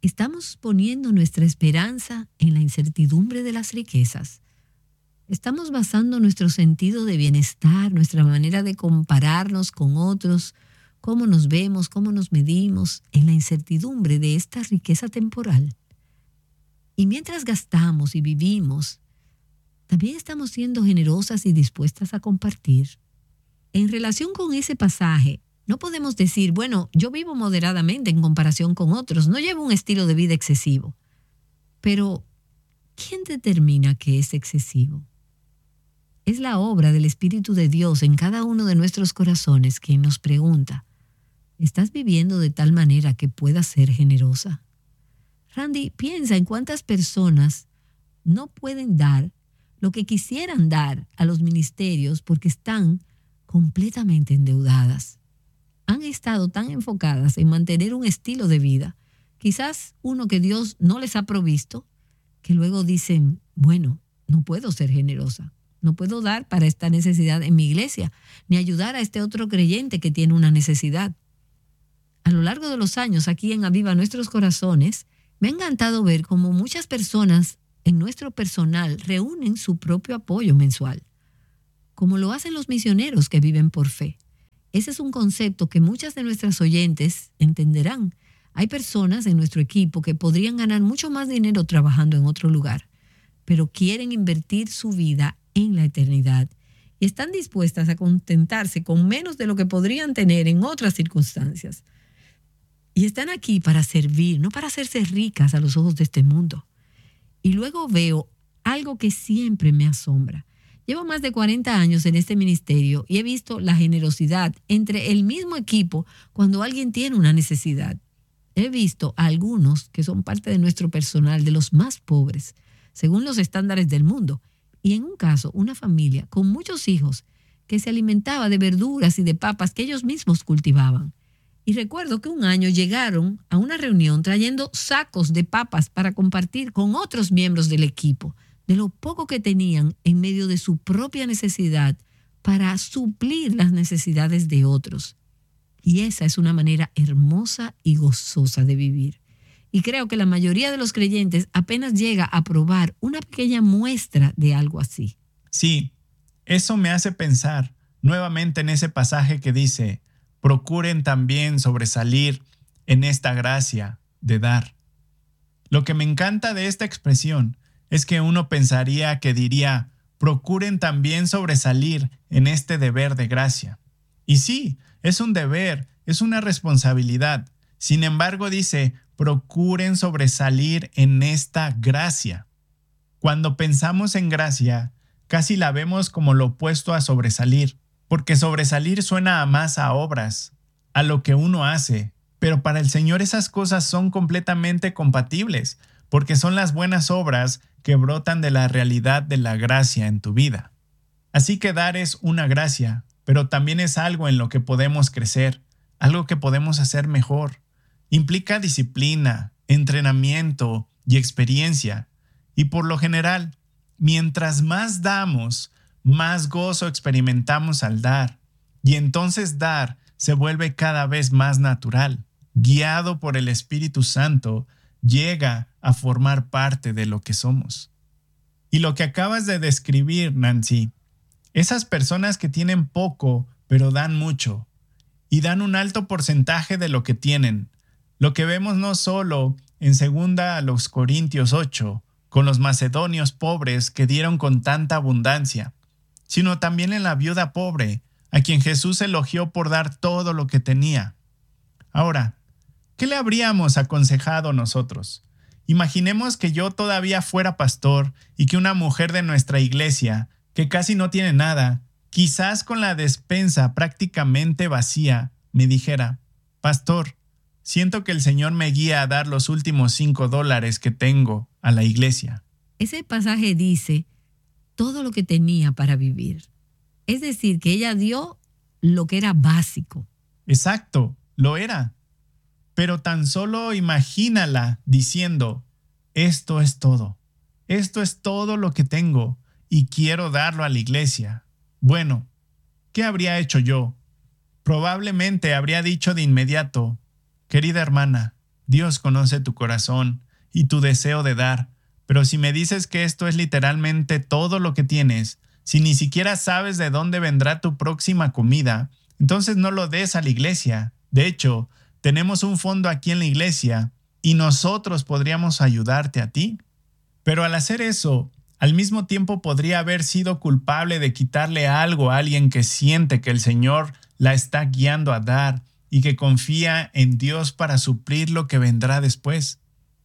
¿Estamos poniendo nuestra esperanza en la incertidumbre de las riquezas? ¿Estamos basando nuestro sentido de bienestar, nuestra manera de compararnos con otros, cómo nos vemos, cómo nos medimos, en la incertidumbre de esta riqueza temporal? Y mientras gastamos y vivimos, ¿también estamos siendo generosas y dispuestas a compartir? En relación con ese pasaje, no podemos decir, bueno, yo vivo moderadamente en comparación con otros, no llevo un estilo de vida excesivo. Pero, ¿quién determina que es excesivo? Es la obra del Espíritu de Dios en cada uno de nuestros corazones quien nos pregunta, ¿estás viviendo de tal manera que puedas ser generosa? Randy, piensa en cuántas personas no pueden dar lo que quisieran dar a los ministerios porque están completamente endeudadas. Han estado tan enfocadas en mantener un estilo de vida, quizás uno que Dios no les ha provisto, que luego dicen, bueno, no puedo ser generosa, no puedo dar para esta necesidad en mi iglesia, ni ayudar a este otro creyente que tiene una necesidad. A lo largo de los años, aquí en Aviva Nuestros Corazones, me ha encantado ver cómo muchas personas en nuestro personal reúnen su propio apoyo mensual, como lo hacen los misioneros que viven por fe. Ese es un concepto que muchas de nuestras oyentes entenderán. Hay personas en nuestro equipo que podrían ganar mucho más dinero trabajando en otro lugar, pero quieren invertir su vida en la eternidad y están dispuestas a contentarse con menos de lo que podrían tener en otras circunstancias. Y están aquí para servir, no para hacerse ricas a los ojos de este mundo. Y luego veo algo que siempre me asombra. Llevo más de 40 años en este ministerio y he visto la generosidad entre el mismo equipo cuando alguien tiene una necesidad. He visto a algunos que son parte de nuestro personal, de los más pobres, según los estándares del mundo. Y en un caso, una familia con muchos hijos que se alimentaba de verduras y de papas que ellos mismos cultivaban. Y recuerdo que un año llegaron a una reunión trayendo sacos de papas para compartir con otros miembros del equipo, de lo poco que tenían en medio de su propia necesidad para suplir las necesidades de otros. Y esa es una manera hermosa y gozosa de vivir. Y creo que la mayoría de los creyentes apenas llega a probar una pequeña muestra de algo así. Sí, eso me hace pensar nuevamente en ese pasaje que dice, procuren también sobresalir en esta gracia de dar. Lo que me encanta de esta expresión es que uno pensaría que diría, procuren también sobresalir en este deber de gracia. Y sí, es un deber, es una responsabilidad. Sin embargo, dice, procuren sobresalir en esta gracia. Cuando pensamos en gracia, casi la vemos como lo opuesto a sobresalir, porque sobresalir suena más a obras, a lo que uno hace, pero para el Señor esas cosas son completamente compatibles, porque son las buenas obras que brotan de la realidad de la gracia en tu vida. Así que dar es una gracia, pero también es algo en lo que podemos crecer, algo que podemos hacer mejor. Implica disciplina, entrenamiento y experiencia, y por lo general, mientras más damos, más gozo experimentamos al dar, y entonces dar se vuelve cada vez más natural. Guiado por el Espíritu Santo, llega a formar parte de lo que somos. Y lo que acabas de describir, Nancy, esas personas que tienen poco, pero dan mucho, y dan un alto porcentaje de lo que tienen, lo que vemos no solo en 2 Corintios 8, con los macedonios pobres que dieron con tanta abundancia, sino también en la viuda pobre, a quien Jesús elogió por dar todo lo que tenía. Ahora, ¿qué le habríamos aconsejado nosotros? Imaginemos que yo todavía fuera pastor y que una mujer de nuestra iglesia, que casi no tiene nada, quizás con la despensa prácticamente vacía, me dijera, Pastor, siento que el Señor me guía a dar los últimos $5 que tengo a la iglesia. Ese pasaje dice todo lo que tenía para vivir. Es decir, que ella dio lo que era básico. Exacto, lo era. Pero tan solo imagínala diciendo, esto es todo lo que tengo y quiero darlo a la iglesia. Bueno, ¿qué habría hecho yo? Probablemente habría dicho de inmediato, querida hermana, Dios conoce tu corazón y tu deseo de dar, pero si me dices que esto es literalmente todo lo que tienes, si ni siquiera sabes de dónde vendrá tu próxima comida, entonces no lo des a la iglesia. De hecho, tenemos un fondo aquí en la iglesia y nosotros podríamos ayudarte a ti. Pero al hacer eso, al mismo tiempo podría haber sido culpable de quitarle algo a alguien que siente que el Señor la está guiando a dar y que confía en Dios para suplir lo que vendrá después.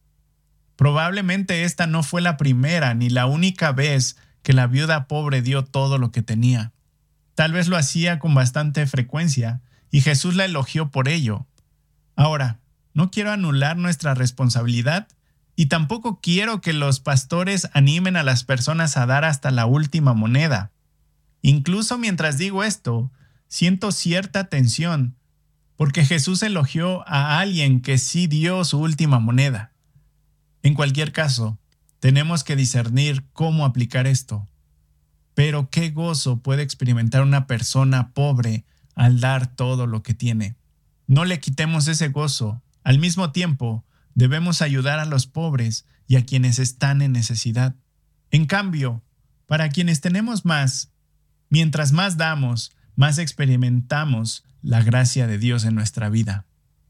Probablemente esta no fue la primera ni la única vez que la viuda pobre dio todo lo que tenía. Tal vez lo hacía con bastante frecuencia y Jesús la elogió por ello. Ahora, no quiero anular nuestra responsabilidad y tampoco quiero que los pastores animen a las personas a dar hasta la última moneda. Incluso mientras digo esto, siento cierta tensión, porque Jesús elogió a alguien que sí dio su última moneda. En cualquier caso, tenemos que discernir cómo aplicar esto. Pero qué gozo puede experimentar una persona pobre al dar todo lo que tiene. No le quitemos ese gozo. Al mismo tiempo, debemos ayudar a los pobres y a quienes están en necesidad. En cambio, para quienes tenemos más, mientras más damos, más experimentamos la gracia de Dios en nuestra vida.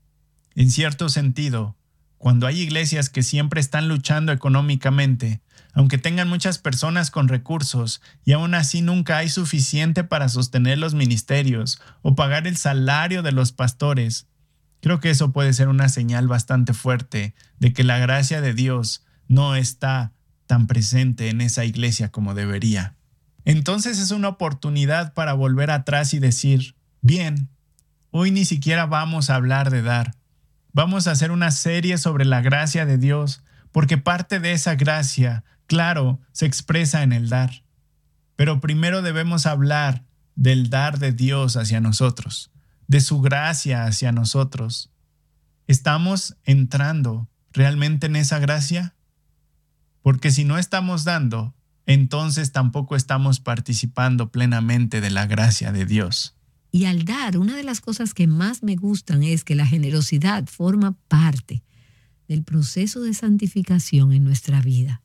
En cierto sentido, cuando hay iglesias que siempre están luchando económicamente, aunque tengan muchas personas con recursos y aún así nunca hay suficiente para sostener los ministerios o pagar el salario de los pastores, creo que eso puede ser una señal bastante fuerte de que la gracia de Dios no está tan presente en esa iglesia como debería. Entonces es una oportunidad para volver atrás y decir, bien, hoy ni siquiera vamos a hablar de dar. Vamos a hacer una serie sobre la gracia de Dios, porque parte de esa gracia, claro, se expresa en el dar. Pero primero debemos hablar del dar de Dios hacia nosotros, de su gracia hacia nosotros. ¿Estamos entrando realmente en esa gracia? Porque si no estamos dando, entonces tampoco estamos participando plenamente de la gracia de Dios. Y al dar, una de las cosas que más me gustan es que la generosidad forma parte del proceso de santificación en nuestra vida.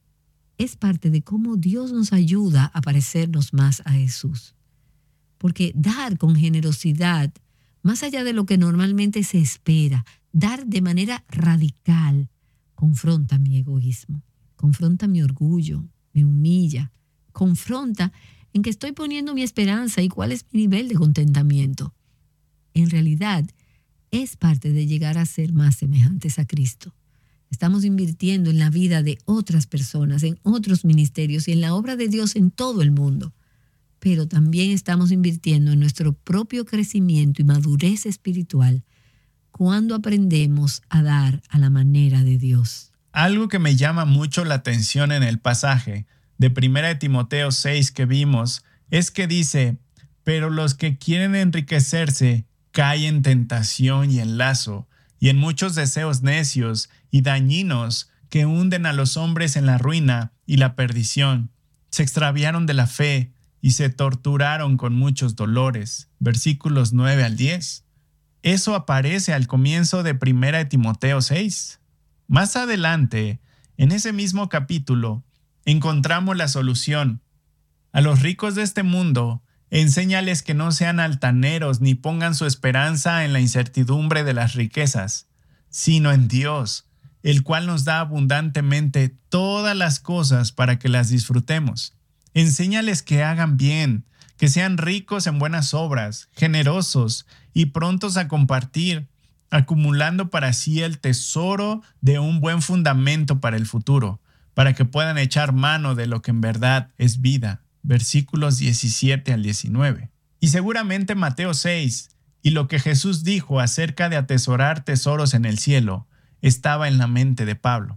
Es parte de cómo Dios nos ayuda a parecernos más a Jesús. Porque dar con generosidad, más allá de lo que normalmente se espera, dar de manera radical, confronta mi egoísmo, confronta mi orgullo, me humilla, confronta en que estoy poniendo mi esperanza y cuál es mi nivel de contentamiento. En realidad, es parte de llegar a ser más semejantes a Cristo. Estamos invirtiendo en la vida de otras personas, en otros ministerios y en la obra de Dios en todo el mundo. Pero también estamos invirtiendo en nuestro propio crecimiento y madurez espiritual cuando aprendemos a dar a la manera de Dios. Algo que me llama mucho la atención en el pasaje de 1 Timoteo 6 que vimos es que dice, pero los que quieren enriquecerse caen en tentación y en lazo, y en muchos deseos necios y dañinos que hunden a los hombres en la ruina y la perdición. Se extraviaron de la fe y se torturaron con muchos dolores. Versículos 9 al 10. Eso aparece al comienzo de 1 Timoteo 6. Más adelante, en ese mismo capítulo, encontramos la solución. A los ricos de este mundo, enséñales que no sean altaneros ni pongan su esperanza en la incertidumbre de las riquezas, sino en Dios, el cual nos da abundantemente todas las cosas para que las disfrutemos. Enséñales que hagan bien, que sean ricos en buenas obras, generosos y prontos a compartir, acumulando para sí el tesoro de un buen fundamento para el futuro, para que puedan echar mano de lo que en verdad es vida. Versículos 17 al 19. Y seguramente Mateo 6 y lo que Jesús dijo acerca de atesorar tesoros en el cielo estaba en la mente de Pablo.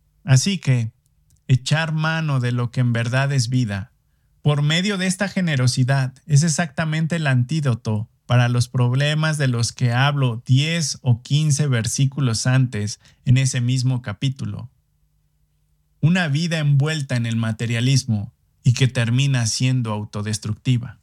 Así que, echar mano de lo que en verdad es vida, por medio de esta generosidad, es exactamente el antídoto para los problemas de los que hablo 10 o 15 versículos antes en ese mismo capítulo. Una vida envuelta en el materialismo y que termina siendo autodestructiva.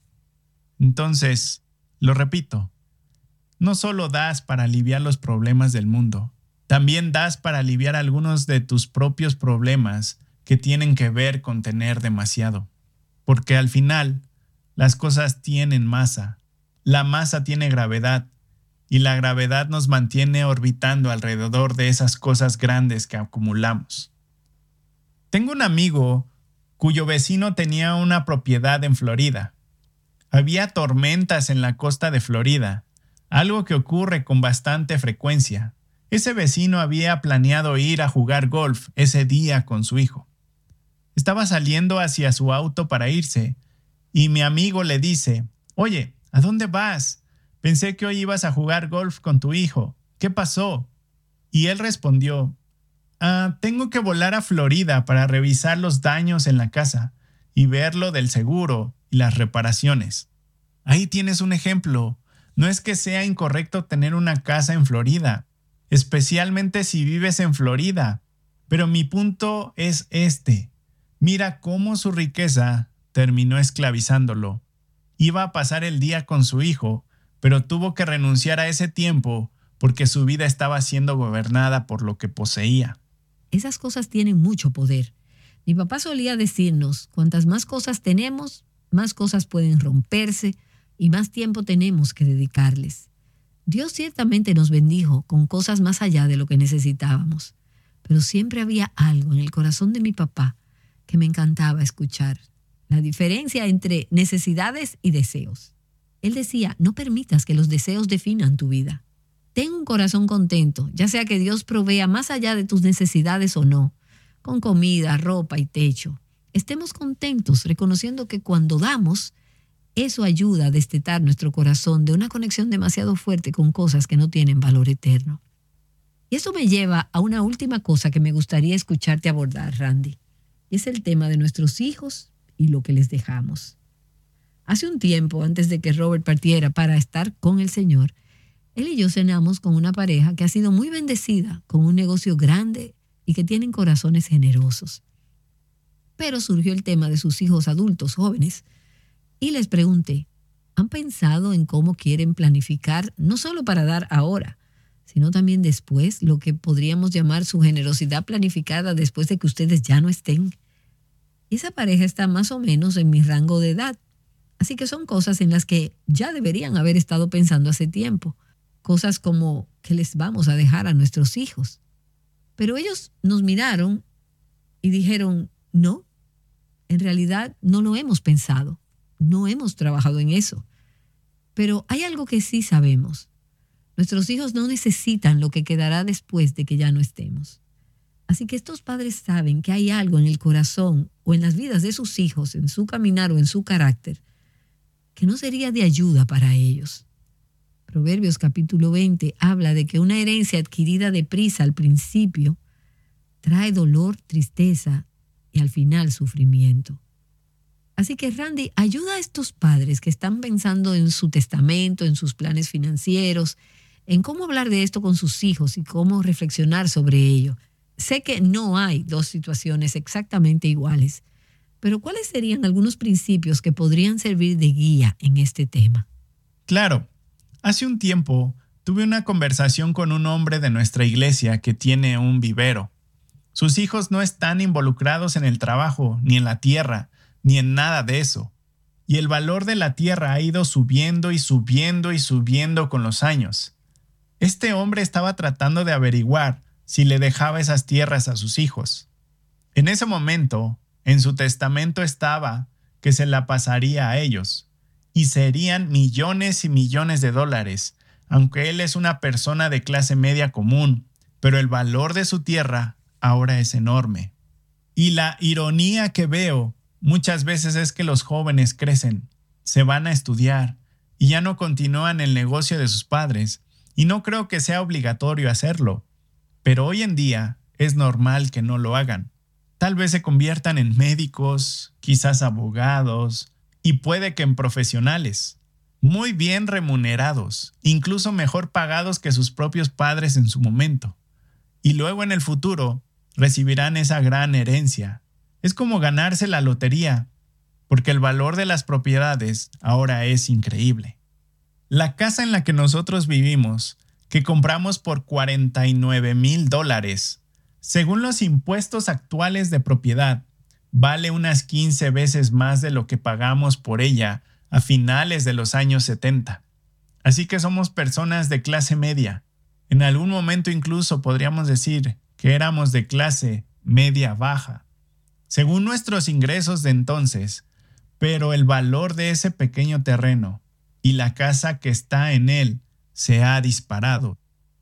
Entonces, lo repito, no solo das para aliviar los problemas del mundo, También das para aliviar algunos de tus propios problemas que tienen que ver con tener demasiado. Porque al final, las cosas tienen masa. La masa tiene gravedad. Y la gravedad nos mantiene orbitando alrededor de esas cosas grandes que acumulamos. Tengo un amigo cuyo vecino tenía una propiedad en Florida. Había tormentas en la costa de Florida, algo que ocurre con bastante frecuencia. Ese vecino había planeado ir a jugar golf ese día con su hijo. Estaba saliendo hacia su auto para irse, y mi amigo le dice: «Oye, ¿a dónde vas? Pensé que hoy ibas a jugar golf con tu hijo. ¿Qué pasó?». Y él respondió: «Tengo que volar a Florida para revisar los daños en la casa y ver lo del seguro y las reparaciones». Ahí tienes un ejemplo. No es que sea incorrecto tener una casa en Florida, especialmente si vives en Florida, pero mi punto es este. Mira cómo su riqueza terminó esclavizándolo. Iba a pasar el día con su hijo, pero tuvo que renunciar a ese tiempo porque su vida estaba siendo gobernada por lo que poseía. Esas cosas tienen mucho poder. Mi papá solía decirnos, cuantas más cosas tenemos, más cosas pueden romperse y más tiempo tenemos que dedicarles. Dios ciertamente nos bendijo con cosas más allá de lo que necesitábamos, pero siempre había algo en el corazón de mi papá que me encantaba escuchar: la diferencia entre necesidades y deseos. Él decía: no permitas que los deseos definan tu vida. Ten un corazón contento, ya sea que Dios provea más allá de tus necesidades o no, con comida, ropa y techo. Estemos contentos, reconociendo que cuando damos, eso ayuda a destetar nuestro corazón de una conexión demasiado fuerte con cosas que no tienen valor eterno. Y eso me lleva a una última cosa que me gustaría escucharte abordar, Randy. Y es el tema de nuestros hijos y lo que les dejamos. Hace un tiempo, antes de que Robert partiera para estar con el Señor, él y yo cenamos con una pareja que ha sido muy bendecida, con un negocio grande y que tienen corazones generosos. Pero surgió el tema de sus hijos adultos jóvenes y les pregunté: ¿han pensado en cómo quieren planificar no solo para dar ahora, sino también después, lo que podríamos llamar su generosidad planificada después de que ustedes ya no estén? Esa pareja está más o menos en mi rango de edad, así que son cosas en las que ya deberían haber estado pensando hace tiempo. Cosas como ¿qué les vamos a dejar a nuestros hijos? Pero ellos nos miraron y dijeron: no, en realidad no lo hemos pensado, no hemos trabajado en eso. Pero hay algo que sí sabemos: nuestros hijos no necesitan lo que quedará después de que ya no estemos. Así que estos padres saben que hay algo en el corazón o en las vidas de sus hijos, en su caminar o en su carácter, que no sería de ayuda para ellos. Proverbios capítulo 20 habla de que una herencia adquirida deprisa al principio trae dolor, tristeza y al final sufrimiento. Así que, Randy, ayuda a estos padres que están pensando en su testamento, en sus planes financieros, en cómo hablar de esto con sus hijos y cómo reflexionar sobre ello. Sé que no hay dos situaciones exactamente iguales, pero ¿cuáles serían algunos principios que podrían servir de guía en este tema? Claro. Hace un tiempo tuve una conversación con un hombre de nuestra iglesia que tiene un vivero. Sus hijos no están involucrados en el trabajo, ni en la tierra, ni en nada de eso. Y el valor de la tierra ha ido subiendo y subiendo y subiendo con los años. Este hombre estaba tratando de averiguar si le dejaba esas tierras a sus hijos. En ese momento, en su testamento estaba que se la pasaría a ellos. Y serían millones y millones de dólares, aunque él es una persona de clase media común, pero el valor de su tierra ahora es enorme. Y la ironía que veo muchas veces es que los jóvenes crecen, se van a estudiar y ya no continúan el negocio de sus padres, y no creo que sea obligatorio hacerlo, pero hoy en día es normal que no lo hagan. Tal vez se conviertan en médicos, quizás abogados, y puede que en profesionales, muy bien remunerados, incluso mejor pagados que sus propios padres en su momento. Y luego en el futuro recibirán esa gran herencia. Es como ganarse la lotería, porque el valor de las propiedades ahora es increíble. La casa en la que nosotros vivimos que compramos por $49,000. Según los impuestos actuales de propiedad, vale unas 15 veces más de lo que pagamos por ella a finales de los años 70. Así que somos personas de clase media. En algún momento incluso podríamos decir que éramos de clase media baja, según nuestros ingresos de entonces, pero el valor de ese pequeño terreno y la casa que está en él se ha disparado.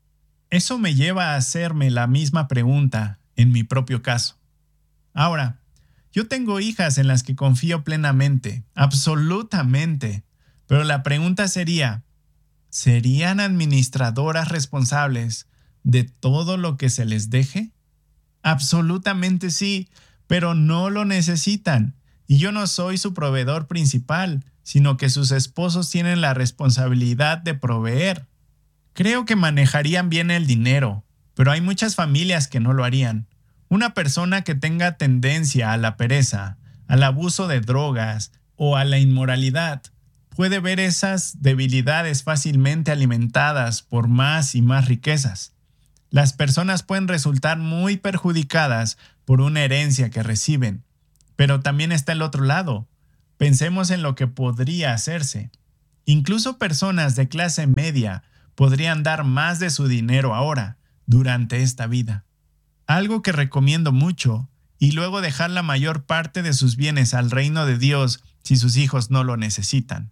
Eso me lleva a hacerme la misma pregunta en mi propio caso. Ahora, yo tengo hijas en las que confío plenamente, absolutamente, pero la pregunta sería, ¿serían administradoras responsables de todo lo que se les deje? Absolutamente sí, pero no lo necesitan. Y yo no soy su proveedor principal, sino que sus esposos tienen la responsabilidad de proveer. Creo que manejarían bien el dinero, pero hay muchas familias que no lo harían. Una persona que tenga tendencia a la pereza, al abuso de drogas o a la inmoralidad puede ver esas debilidades fácilmente alimentadas por más y más riquezas. Las personas pueden resultar muy perjudicadas por una herencia que reciben, pero también está el otro lado. Pensemos en lo que podría hacerse. Incluso personas de clase media podrían dar más de su dinero ahora, durante esta vida. Algo que recomiendo mucho, y luego dejar la mayor parte de sus bienes al reino de Dios si sus hijos no lo necesitan.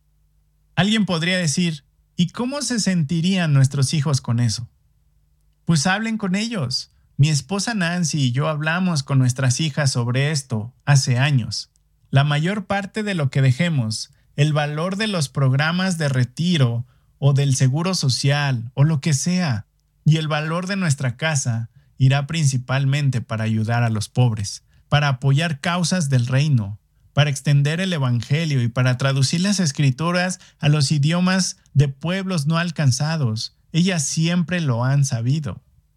Alguien podría decir, ¿y cómo se sentirían nuestros hijos con eso? Pues hablen con ellos. Mi esposa Nancy y yo hablamos con nuestras hijas sobre esto hace años. La mayor parte de lo que dejemos, el valor de los programas de retiro o del seguro social o lo que sea, y el valor de nuestra casa irá principalmente para ayudar a los pobres, para apoyar causas del reino, para extender el evangelio y para traducir las escrituras a los idiomas de pueblos no alcanzados. Ellas siempre lo han sabido.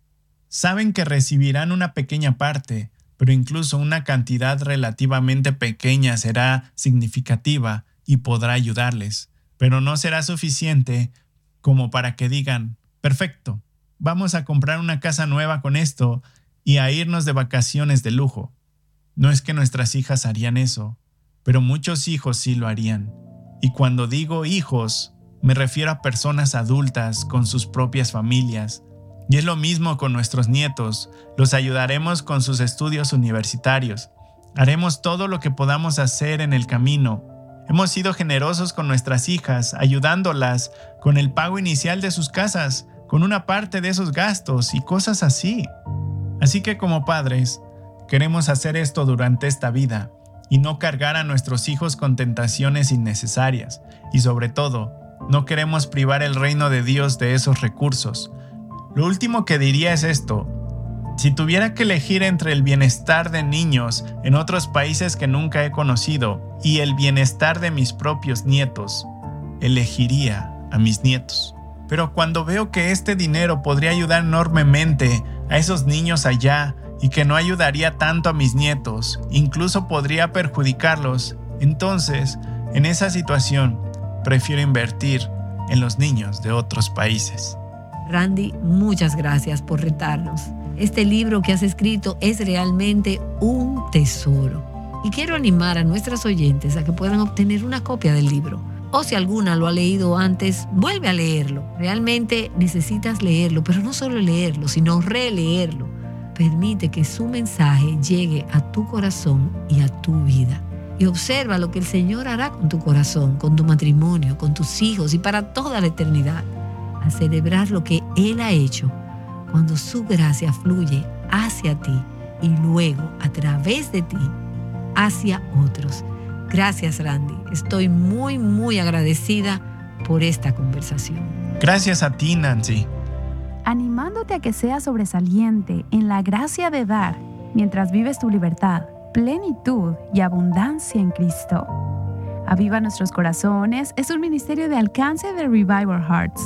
Saben que recibirán una pequeña parte, pero incluso una cantidad relativamente pequeña será significativa y podrá ayudarles, pero no será suficiente como para que digan, perfecto, vamos a comprar una casa nueva con esto y a irnos de vacaciones de lujo. No es que nuestras hijas harían eso, pero muchos hijos sí lo harían. Y cuando digo hijos, me refiero a personas adultas con sus propias familias. Y es lo mismo con nuestros nietos. Los ayudaremos con sus estudios universitarios. Haremos todo lo que podamos hacer en el camino. Hemos sido generosos con nuestras hijas, ayudándolas con el pago inicial de sus casas, con una parte de esos gastos y cosas así. Así que como padres, queremos hacer esto durante esta vida y no cargar a nuestros hijos con tentaciones innecesarias. Y sobre todo, no queremos privar el reino de Dios de esos recursos. Lo último que diría es esto. Si tuviera que elegir entre el bienestar de niños en otros países que nunca he conocido y el bienestar de mis propios nietos, elegiría a mis nietos. Pero cuando veo que este dinero podría ayudar enormemente a esos niños allá y que no ayudaría tanto a mis nietos, incluso podría perjudicarlos, entonces, en esa situación, prefiero invertir en los niños de otros países. Randy, muchas gracias por retarnos. Este libro que has escrito es realmente un tesoro. Y quiero animar a nuestros oyentes a que puedan obtener una copia del libro. O si alguna lo ha leído antes, vuelve a leerlo. Realmente necesitas leerlo, pero no solo leerlo, sino releerlo. Permite que su mensaje llegue a tu corazón y a tu vida. Y observa lo que el Señor hará con tu corazón, con tu matrimonio, con tus hijos y para toda la eternidad. A celebrar lo que Él ha hecho cuando su gracia fluye hacia ti y luego a través de ti hacia otros. Gracias, Randy. Estoy muy, muy agradecida por esta conversación. Gracias a ti, Nancy. Animándote a que seas sobresaliente en la gracia de dar mientras vives tu libertad, plenitud y abundancia en Cristo. Aviva Nuestros Corazones es un ministerio de alcance de Revive Our Hearts.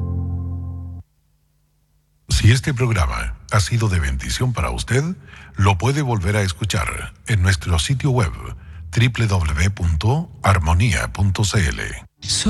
Si este programa ha sido de bendición para usted, lo puede volver a escuchar en nuestro sitio web www.armonia.cl.